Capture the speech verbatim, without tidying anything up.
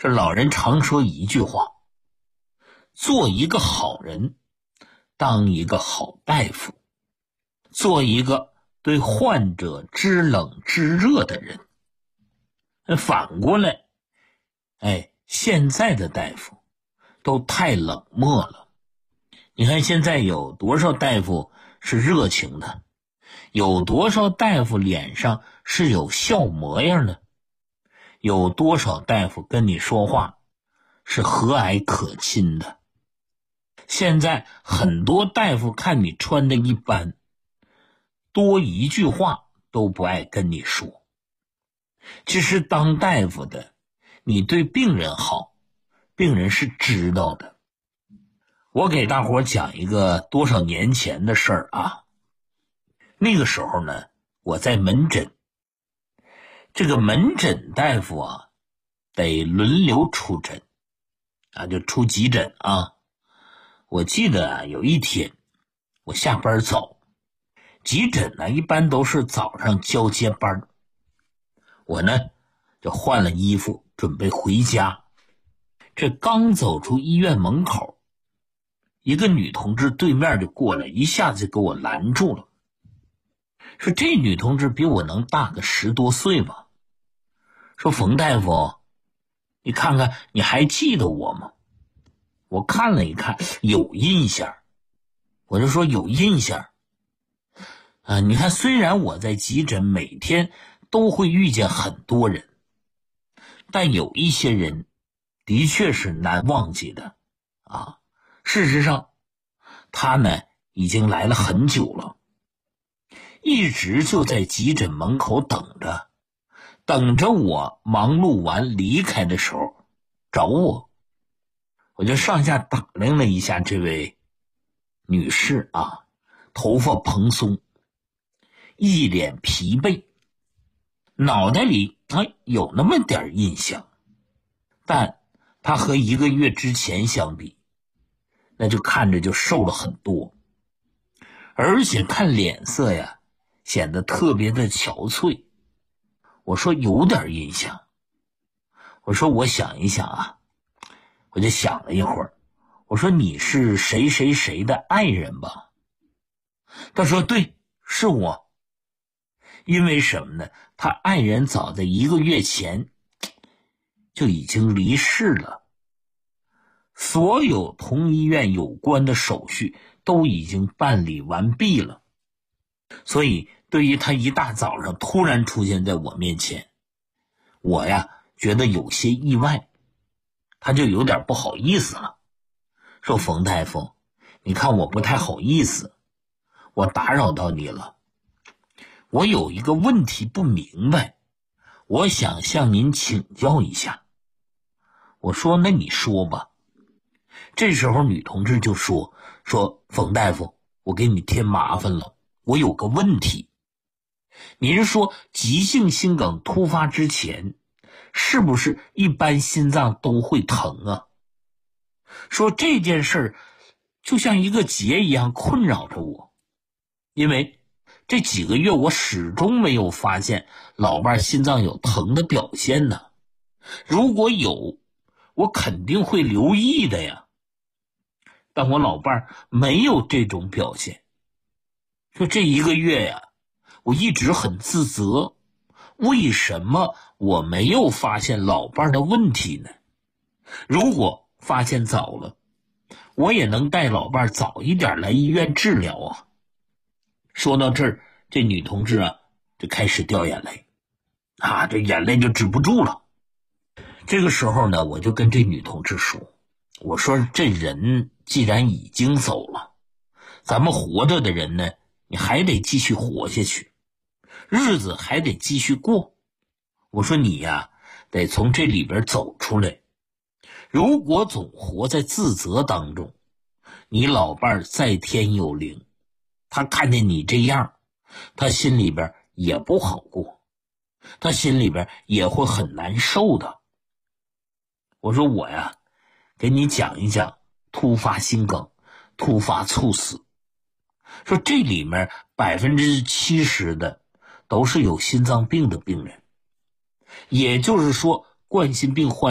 这老人常说一句话，做一个好人，当一个好大夫，做一个对患者知冷知热的人。反过来，哎，现在的大夫都太冷漠了。你看现在有多少大夫是热情的，有多少大夫脸上是有笑模样的，有多少大夫跟你说话是和蔼可亲的。现在很多大夫看你穿的一般，多一句话都不爱跟你说。其实当大夫的，你对病人好，病人是知道的。我给大伙讲一个多少年前的事儿啊。那个时候呢，我在门诊，这个门诊大夫啊，得轮流出诊啊，就出急诊啊。我记得啊，有一天我下班早，急诊呢一般都是早上交接班，我呢就换了衣服准备回家。这刚走出医院门口，一个女同志对面就过来，一下子给我拦住了。说这女同志比我能大个十多岁吧。说冯大夫，你看看你还记得我吗？我看了一看，有印象。我就说有印象啊，你看虽然我在急诊每天都会遇见很多人，但有一些人的确是难忘记的啊。事实上他呢已经来了很久了，一直就在急诊门口等着，等着我忙碌完离开的时候找我。我就上下打量了一下这位女士啊，头发蓬松，一脸疲惫，脑袋里哎有那么点印象，但她和一个月之前相比，那就看着就瘦了很多，而且看脸色呀显得特别的憔悴。我说有点印象，我说我想一想啊，我就想了一会儿，我说你是谁谁谁的爱人吧？他说对，是我。因为什么呢？他爱人早在一个月前就已经离世了，所有同医院有关的手续都已经办理完毕了，所以对于他一大早上突然出现在我面前，我呀觉得有些意外，他就有点不好意思了，说冯大夫，你看我不太好意思，我打扰到你了，我有一个问题不明白，我想向您请教一下。我说那你说吧。这时候女同志就说说冯大夫，我给你添麻烦了，我有个问题。你是说急性心梗突发之前，是不是一般心脏都会疼啊？说这件事就像一个结一样困扰着我，因为这几个月我始终没有发现老伴心脏有疼的表现呢。如果有，我肯定会留意的呀。但我老伴没有这种表现。说这一个月呀，我一直很自责，为什么我没有发现老伴的问题呢？如果发现早了，我也能带老伴早一点来医院治疗啊。说到这儿，这女同志啊就开始掉眼泪啊，这眼泪就止不住了。这个时候呢，我就跟这女同志说，我说这人既然已经走了，咱们活着的人呢，你还得继续活下去，日子还得继续过。我说你呀得从这里边走出来，如果总活在自责当中，你老伴在天有灵，他看见你这样，他心里边也不好过，他心里边也会很难受的。我说我呀给你讲一讲突发心梗、突发猝死，说这里面百分之七十的都是有心脏病的病人，也就是说冠心病患